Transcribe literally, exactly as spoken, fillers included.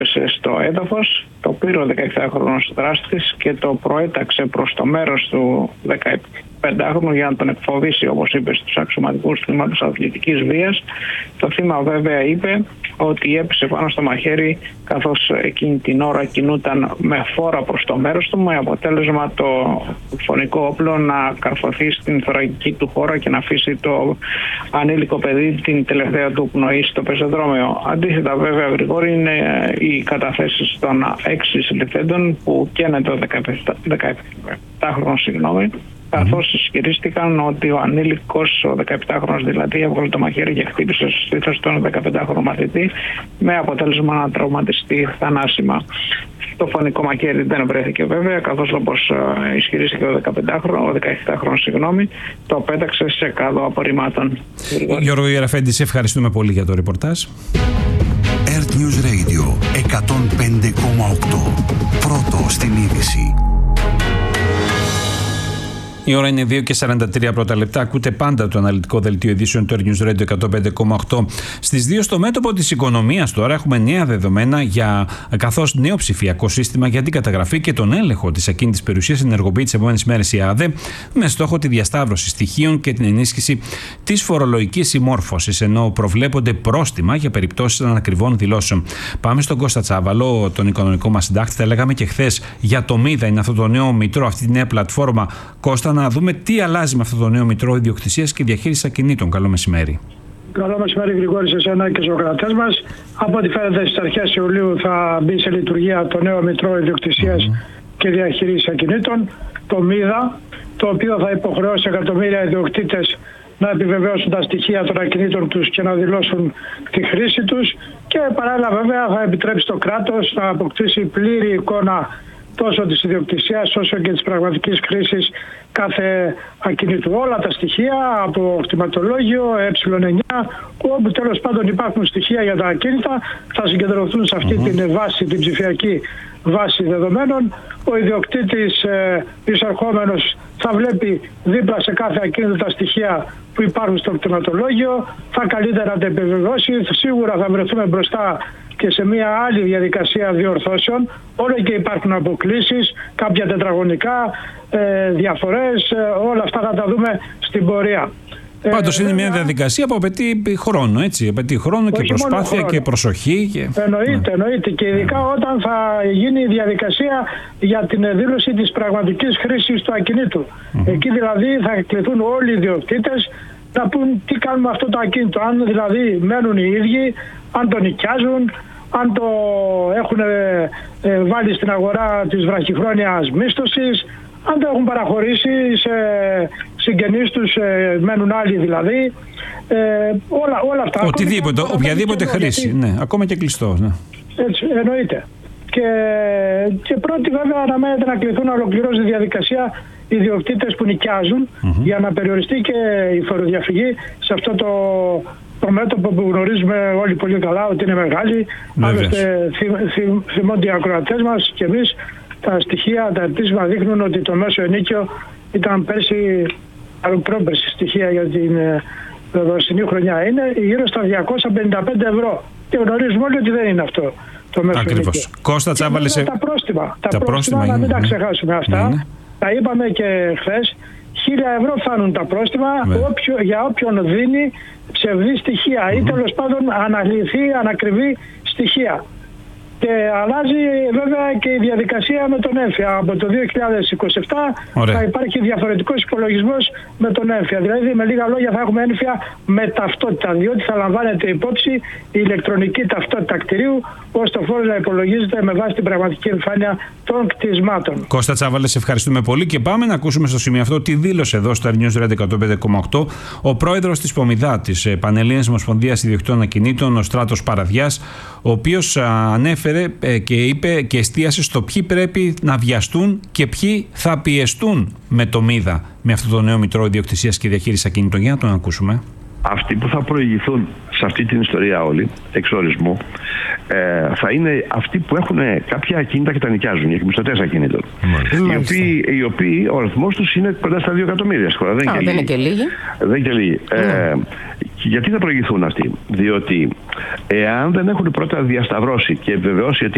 στο έδαφος, το πήρε ο δεκαεπτάχρονος δράστης και το προέταξε προς το μέρος του δεκαπεντάχρονου για να τον εκφοβήσει, όπως είπε, στους αξιωματικούς του τμήματος αθλητικής βίας. Το θύμα βέβαια είπε ότι έπεσε πάνω στο μαχαίρι καθώς εκείνη την ώρα κινούταν με φόρα προς το μέρος του, με αποτέλεσμα το φωνικό όπλο να καρφωθεί στην θωρακική του χώρα και να αφήσει το ανήλικο παιδί την τελευταία του πνοή στο πεζοδρόμιο. Αντίθετα βέβαια, Γρηγόρη, είναι οι καταθέσεις των έξι συλληφθέντων που καίνε το δεκαεπτάχρονο, συγγνώμη, καθώς ισχυρίστηκαν ότι ο ανήλικος, ο δεκαεπτάχρονος δηλαδή, έβγαλε το μαχαίρι και χτύπησε στο στήθος τον δεκαπεντάχρονο μαθητή, με αποτέλεσμα να τραυματιστεί θανάσιμα. Το φωνικό μαχαίρι δεν βρέθηκε βέβαια, καθώς όπως ισχυρίστηκε ο δεκαπεντάχρονος, ο δεκαεπτάχρονος, συγγνώμη, το πέταξε σε κάδο απορριμμάτων. Γιώργο Ιεραφέντη, σε ευχαριστούμε πολύ για το ρεπορτάζ. Earth News Radio εκατόν πέντε κόμμα οκτώ. Πρώτο στην είδηση. Η ώρα είναι δύο και σαράντα τρία πρώτα λεπτά. Ακούτε πάντα το αναλυτικό δελτίο ειδήσεων του Earth News Radio εκατόν πέντε κόμμα οκτώ. Στις δύο στο μέτωπο της οικονομίας τώρα έχουμε νέα δεδομένα για καθώς νέο ψηφιακό σύστημα για την καταγραφή και τον έλεγχο της ακίνητης περιουσίας ενεργοποιεί τις επόμενες μέρες η ΑΔΕ, με στόχο τη διασταύρωση στοιχείων και την ενίσχυση της φορολογικής συμμόρφωσης, ενώ προβλέπονται πρόστιμα για περιπτώσεις ανακριβών δηλώσεων. Πάμε στον Κώστα Τσάβαλο, τον οικονομικό μας συντάκτη. Τα λέγαμε και χθες για το ΜΥΔΑ, είναι αυτό το νέο μητρό, αυτή τη νέα πλατφόρμα. Κώστα, να δούμε τι αλλάζει με αυτό το νέο μητρό ιδιοκτησίας και διαχείρισης ακινήτων. Καλό μεσημέρι. Καλό μεσημέρι, Γρηγόρη, σε εσένα και στους ακροατές μας. Από ό,τι φαίνεται, στις αρχές Ιουλίου θα μπει σε λειτουργία το νέο μητρό ιδιοκτησίας mm-hmm. και διαχείρισης ακινήτων, το ΜΥΔΑ, το οποίο θα υποχρεώσει εκατομμύρια ιδιοκτήτες να επιβεβαιώσουν τα στοιχεία των ακινήτων τους και να δηλώσουν τη χρήση τους, και παράλληλα βέβαια θα επιτρέψει το κράτος να αποκτήσει πλήρη εικόνα τόσο της ιδιοκτησίας όσο και της πραγματικής χρήσης κάθε ακινήτου. Όλα τα στοιχεία από κτηματολόγιο, ε εννιά, όπου τέλος πάντων υπάρχουν στοιχεία για τα ακίνητα, θα συγκεντρωθούν σε αυτή mm-hmm. την βάση, την ψηφιακή βάση δεδομένων. Ο ιδιοκτήτης ε, εισερχόμενος θα βλέπει δίπλα σε κάθε ακίνητο τα στοιχεία που υπάρχουν στο κτηματολόγιο, θα καλείται να τα επιβεβαιώσει. Σίγουρα θα βρεθούμε μπροστά και σε μια άλλη διαδικασία διορθώσεων. Όλο και υπάρχουν αποκλήσεις, κάποια τετραγωνικά, ε, διαφορές, ε, όλα αυτά θα τα δούμε στην πορεία. Πάντως είναι μια διαδικασία που απαιτεί χρόνο, έτσι, απαιτεί χρόνο και προσπάθεια χρόνο. Και προσοχή. Και... Εννοείται, ναι. εννοείται και ειδικά yeah. όταν θα γίνει η διαδικασία για την δήλωση της πραγματικής χρήσης του ακινήτου. Mm-hmm. Εκεί δηλαδή θα κληθούν όλοι οι ιδιοκτήτες να πούν τι κάνουμε αυτό το ακίνητο, αν δηλαδή μένουν οι ίδιοι, αν το νοικιάζουν, αν το έχουν ε, ε, βάλει στην αγορά της βραχυχρόνιας μίσθωσης, αν το έχουν παραχωρήσει σε συγγενείς τους, ε, μένουν άλλοι δηλαδή, ε, όλα, όλα αυτά. Οτιδήποτε, οποιαδήποτε χρήση, γιατί... ναι, ακόμα και κλειστό. Ναι. Έτσι, εννοείται. Και, και πρώτοι βέβαια αναμένεται να κληθούν να ολοκληρώσει τη διαδικασία οι ιδιοκτήτες που νοικιάζουν mm-hmm. για να περιοριστεί και η φοροδιαφυγή σε αυτό το, το μέτωπο που γνωρίζουμε όλοι πολύ καλά ότι είναι μεγάλη. Άλλωστε θυμώνται οι ακροατές μας και εμείς, τα στοιχεία, τα επίσημα δείχνουν ότι το μέσο ενίκιο ήταν πέρσι, πρόπερσι στοιχεία για την δοσινή χρονιά, είναι γύρω στα διακόσια πενήντα πέντε ευρώ. Και γνωρίζουμε όλοι ότι δεν είναι αυτό το μέσο ενίκιο. Ακριβώς. Κώστα Τσάβαλε σε... Τα πρόστιμα, τα, τα πρόστιμα, πρόστιμα να μην τα ξεχάσουμε αυτά. Ναι, ναι. Τα είπαμε και χθες. Χίλια ευρώ φτάνουν τα πρόστιμα όποιο, για όποιον δίνει ψευδή στοιχεία mm-hmm. ή τέλος πάντων αναλυθεί, ανακριβή στοιχεία. Και αλλάζει βέβαια και η διαδικασία με τον έμφυα. Από το δύο χιλιάδες είκοσι επτά Ωραία. θα υπάρχει διαφορετικός υπολογισμός με τον έμφυα. Δηλαδή με λίγα λόγια θα έχουμε έμφυα με ταυτότητα, διότι θα λαμβάνεται υπόψη η ηλεκτρονική ταυτότητα κτηρίου, ώστε ο φόρος να υπολογίζεται με βάση την πραγματική εμφάνεια των κτισμάτων. Κώστα Τσάβαλε, σε ευχαριστούμε πολύ και πάμε να ακούσουμε στο σημείο αυτό τι δήλωσε εδώ στο Earth News Radio εκατόν πέντε κόμμα οκτώ ο πρόεδρος της ΠΟΜΙΔΑ, της Πανελλήνιας Ομοσπονδίας Ιδιοκτήτων Ακινήτων, ο Στράτος Παραδιάς, ο οποίος ανέφερε και είπε και εστίασε στο ποιοι πρέπει να βιαστούν και ποιοι θα πιεστούν με το ΜΥΔΑ, με αυτό το νέο μητρό ιδιοκτησίας και διαχείρισης ακινήτων. Για να τον ακούσουμε. Αυτοί που θα προηγηθούν σε αυτή την ιστορία όλοι, εξ ορισμού, ε, θα είναι αυτοί που έχουν κάποια ακίνητα και τα νοικιάζουν, οι εκμισθωτές ακινήτων. Οι οποίοι, οι οποίοι ο αριθμός τους είναι κοντά στα δύο εκατομμύρια στη χώρα. Δεν, Α, δεν είναι και λίγοι. Δεν είναι και λίγοι. Mm. Ε, γιατί θα προηγηθούν αυτοί? Διότι εάν δεν έχουν πρώτα διασταυρώσει και βεβαιώσει ότι